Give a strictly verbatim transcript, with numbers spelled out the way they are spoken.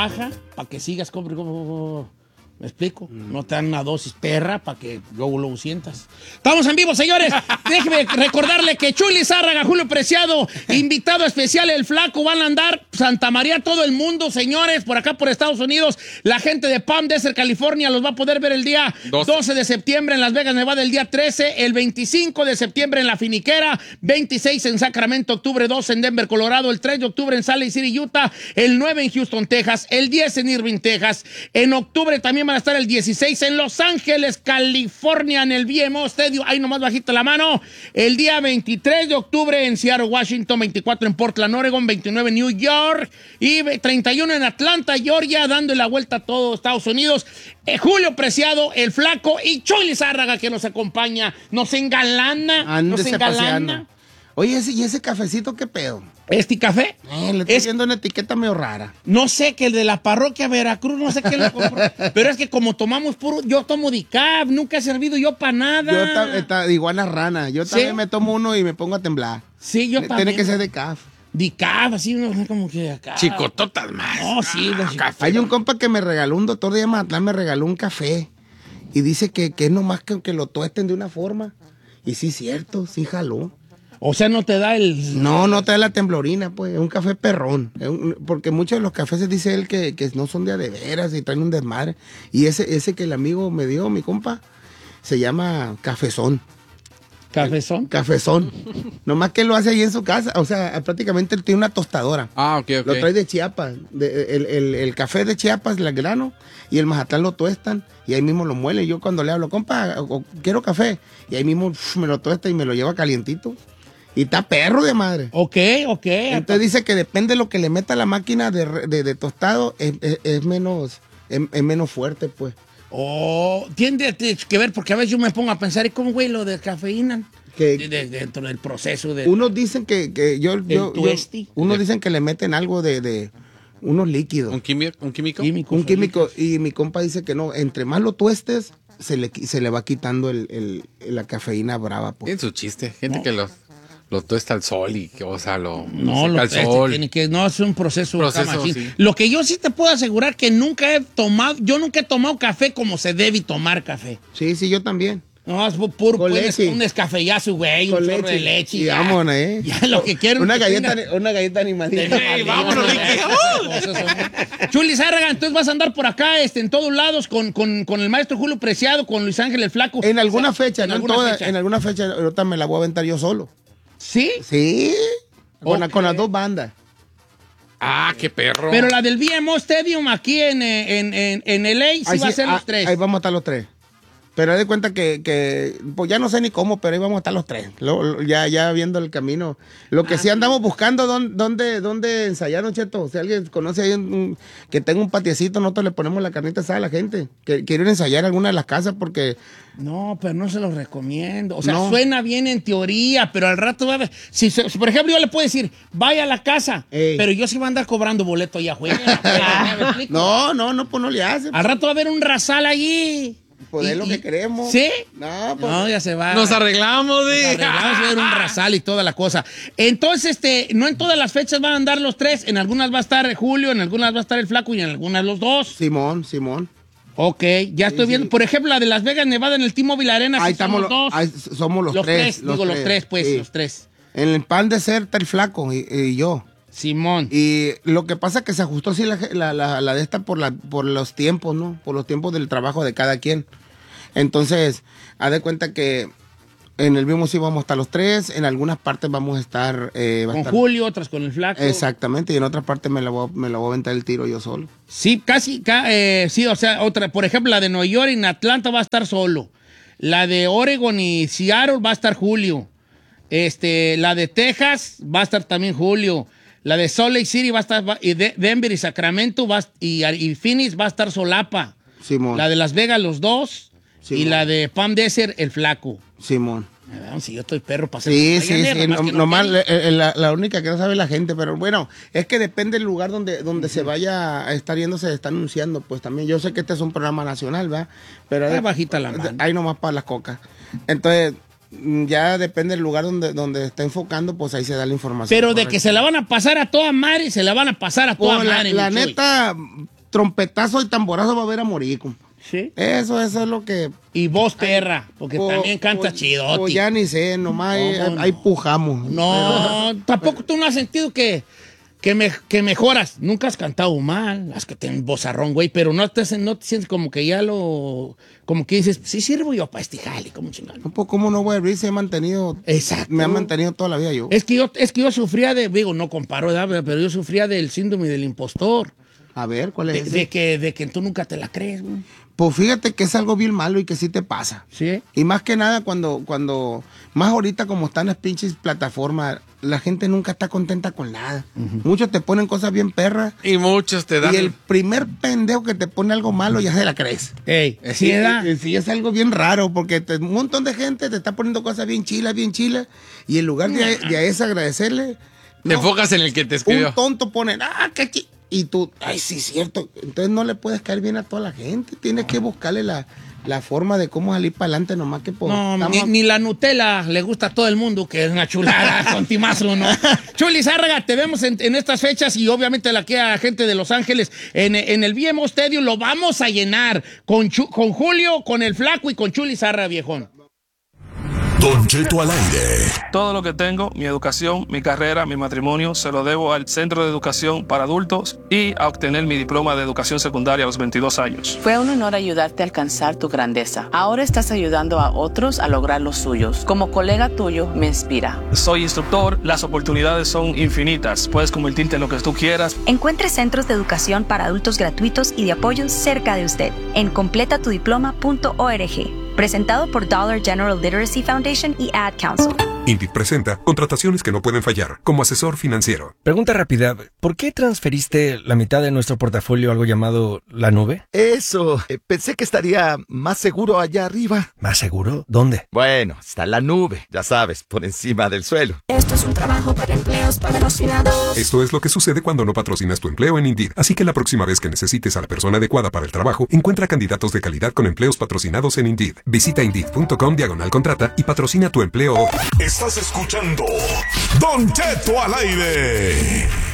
baja para que sigas compre, compre. ¿Me explico? Mm. No te dan una dosis perra para que luego lo sientas. Estamos en vivo, señores. Déjeme recordarle que Chuy Lizárraga, Julio Preciado, invitado especial, el Flaco, van a andar Santa María, todo el mundo, señores, por acá por Estados Unidos. La gente de Palm Desert, California, los va a poder ver el día doce. doce de septiembre en Las Vegas, Nevada, el día trece, el veinticinco de septiembre en La Finiquera, veintiséis en Sacramento, octubre dos en Denver, Colorado, el tres de octubre en Salt Lake City, Utah, el nueve en Houston, Texas, el diez en Irving, Texas. En octubre también van a estar el dieciséis en Los Ángeles, California, en el V M O Stadium, ahí nomás bajito la mano. El día veintitrés de octubre en Seattle, Washington, veinticuatro en Portland, Oregon, veintinueve en New York y treinta y uno en Atlanta, Georgia, dando la vuelta a todo Estados Unidos. Eh, Julio Preciado, el Flaco y Chuy Lizárraga que nos acompaña, nos engalana, Ándese nos engalana. Paseando. Oye, ese, ¿y ese cafecito qué pedo? ¿Este café? Eh, le estoy es, viendo una etiqueta medio rara. No sé, que el de la parroquia Veracruz, no sé qué le compró. Pero es que como tomamos puro, yo tomo decaf, nunca he servido yo para nada. Yo ta, ta, iguana rana, yo ¿sí? también me tomo uno y me pongo a temblar. Sí, yo Tiene también. Tiene que ser decaf. Decaf, así uno como que acá. Chicototas más. No, sí, ah, café. Hay un compa que me regaló, un doctor de Mazatlán me regaló un café. Y dice que, que es nomás que, que lo tuesten de una forma. Y sí, cierto, sí jaló. O sea, no te da el... No, no te da la temblorina, pues. Es un café perrón. Es un, porque muchos de los cafés se dice él que, que no son de a de veras y traen un desmadre. Y ese, ese que el amigo me dio, mi compa, se llama Cafezón. ¿Cafezón? Cafezón. Nomás que él lo hace ahí en su casa. O sea, prácticamente él tiene una tostadora. Ah, ok, ok. Lo trae de Chiapas. De, el, el, el café de Chiapas, el grano, y el Mazatlán lo tuestan. Y ahí mismo lo muele. Yo cuando le hablo, compa, o, o, quiero café. Y ahí mismo uf, me lo tuesta y me lo lleva calientito. Y está perro de madre. Ok, ok. Entonces dice que depende de lo que le meta a la máquina de, de, de tostado, es, es, es menos es, es menos fuerte, pues. Oh, tiene que ver, porque a veces yo me pongo a pensar, ¿y cómo, güey, lo de cafeína? Que, de, de, dentro del proceso de... Unos dicen que, que yo... yo, yo unos de, dicen que le meten algo de... de unos líquidos. ¿Un, químico? ¿Un químico? Químico, un químico. Y mi compa dice que no, entre más lo tuestes, se le, se le va quitando el, el, la cafeína brava. Pues. Es su chiste. Gente no. que los... Lo tuesta al sol y, o sea, lo... No, lo al sol. Tiene que, no, es un proceso. proceso sí. Lo que yo sí te puedo asegurar que nunca he tomado, yo nunca he tomado café como se debe tomar café. Sí, sí, yo también. No, es puro, pues, un escafellazo, güey, un chorro de leche. Y ya, vámonos, ¿eh? Ya lo que quiero. Una que galleta, tenga... una galleta animadita. Hey, vámonos, Ricky. Chuy Lizárraga, entonces vas a andar por acá, este, en todos lados, con, con, con el maestro Julio Preciado, con Luis Ángel el Flaco. En alguna o sea, fecha, en no alguna en toda, fecha. En alguna fecha, ahorita me la voy a aventar yo solo. ¿Sí? Sí. Con, okay. con las dos bandas. Ah, qué perro. Pero la del V M O Stadium aquí en, en, en, en L A sí ahí va sí, a ser ah, los tres. Ahí vamos a estar los tres. Pero haz de cuenta que, que, pues ya no sé ni cómo, pero ahí vamos a estar los tres. Lo, lo, ya, ya viendo el camino. Lo que ah, sí andamos buscando, ¿dónde, dónde, dónde ensayar, don Cheto? Si alguien conoce ahí un, un, que tenga un patiecito, nosotros le ponemos la carnita asada a la gente. Que quieren ensayar alguna de las casas porque... No, pero no se los recomiendo. O sea, no. Suena bien en teoría, pero al rato va a ver. Si, si, por ejemplo, yo le puedo decir, vaya a la casa, Ey. pero yo sí voy a andar cobrando boleto allá afuera. no, no, no, pues no le hace. Al rato va a haber un rasal allí. Pues es lo que queremos. ¿Sí? No, pues. No, ya se va. Nos arreglamos, ¿eh? Nos arreglamos a ver un rasal y toda la cosa. Entonces, este, no en todas las fechas van a andar los tres. En algunas va a estar Julio, en algunas va a estar el Flaco y en algunas los dos. Simón, Simón. Ok, ya estoy sí, viendo. Sí. Por ejemplo, la de Las Vegas, Nevada, en el T-Mobile Arena. Ahí sí estamos los dos. Ahí somos los, los tres. tres. Los digo tres. los tres, pues, sí. los tres. En el Pan de Ser está el Flaco y, y yo. Simón. Y lo que pasa es que se ajustó así la, la, la, la de esta por, la, por los tiempos, ¿no? Por los tiempos del trabajo de cada quien. Entonces, haz de cuenta que en el mismo sí vamos a estar los tres, en algunas partes vamos a estar... Eh, va con a estar, Julio, otras con el Flaco. Exactamente, y en otras partes me la voy, me la voy a aventar el tiro yo solo. Sí, casi, ca, eh, sí, o sea, otra, por ejemplo, la de Nueva York en Atlanta va a estar solo. La de Oregon y Seattle va a estar Julio. Este, la de Texas va a estar también Julio. La de Salt Lake City va a estar, va, y de, Denver y Sacramento va, y, y Phoenix va a estar Solapa. Simón. La de Las Vegas, los dos. Simón. Y la de Palm Desert, el Flaco. Simón. Ver, si yo estoy perro para hacer. Sí, sí, sí. No, no nomás la, la, la única que no sabe la gente, pero bueno, es que depende del lugar donde, donde uh-huh. se vaya a estar yendo, se está anunciando, pues también. Yo sé que este es un programa nacional, ¿verdad? Pero ahí bajita la mano. Ahí nomás para las cocas. Entonces, ya depende del lugar donde, donde está enfocando, pues ahí se da la información. Pero de correcta. Que se la van a pasar a toda madre, se la van a pasar a toda pues madre. La, la neta, trompetazo y tamborazo va a ver a morir, compa. Sí. Eso, eso es lo que... Y vos, perra, porque po, también canta po, chido. Pues ya ni sé, nomás ahí, no? ahí pujamos. No, tampoco tú no has sentido que, que, me, que mejoras. Nunca has cantado mal, has que tienes vozarrón, güey, pero no te, no te sientes como que ya lo... Como que dices, sí sirvo yo para este jale, como chingado. No, pues cómo no voy a abrir, se he mantenido... Exacto. Me ha mantenido toda la vida yo. Es que yo, es que yo sufría de, digo, no comparo, ¿verdad? Pero yo sufría del síndrome del impostor. A ver, ¿cuál es? De, de, que, de que tú nunca te la crees, güey. Pues fíjate que es algo bien malo y que sí te pasa. Sí. Y más que nada cuando, cuando, más ahorita como están las pinches plataformas, la gente nunca está contenta con nada. Uh-huh. Muchos te ponen cosas bien perras. Y muchos te dan. Y el primer pendejo que te pone algo malo ya se la crees. Ey, ¿sí era? Sí, sí, es algo bien raro porque te, un montón de gente te está poniendo cosas bien chilas, bien chilas. Y en lugar de, de a eso agradecerle... Te no, enfocas en el que te escribió. Un tonto pone, ah, qué chi... Y tú, ay, sí, cierto. Entonces no le puedes caer bien a toda la gente. Tienes que buscarle la, la forma de cómo salir para adelante nomás que por... No, estamos... ni, ni la Nutella le gusta a todo el mundo, que es una chulada con timazo, ¿no? Chuli Zárraga, te vemos en, en estas fechas y obviamente la que a gente de Los Ángeles en, en el V M O Stadium lo vamos a llenar con, Chu, con Julio, con el Flaco y con Chuli Zárraga, viejón. Don Cheto al aire. Todo lo que tengo, mi educación, mi carrera, mi matrimonio, se lo debo al Centro de Educación para Adultos y a obtener mi diploma de educación secundaria a los veintidós años. Fue un honor ayudarte a alcanzar tu grandeza. Ahora estás ayudando a otros a lograr los suyos. Como colega tuyo, me inspira. Soy instructor, las oportunidades son infinitas. Puedes convertirte en lo que tú quieras. Encuentre centros de educación para adultos gratuitos y de apoyo cerca de usted en completa tu diploma punto org. Presentado por Dollar General Literacy Foundation y Ad Council. Indeed presenta contrataciones que no pueden fallar como asesor financiero. Pregunta rápida, ¿por qué transferiste la mitad de nuestro portafolio a algo llamado la nube? Eso, eh, pensé que estaría más seguro allá arriba. ¿Más seguro? ¿Dónde? Bueno, está la nube, ya sabes, por encima del suelo. Esto es un trabajo para empleos patrocinados. Esto es lo que sucede cuando no patrocinas tu empleo en Indeed. Así que la próxima vez que necesites a la persona adecuada para el trabajo, encuentra candidatos de calidad con empleos patrocinados en Indeed. Visita Indeed punto com diagonal contrata y patrocina tu empleo. Estás escuchando Don Cheto al aire.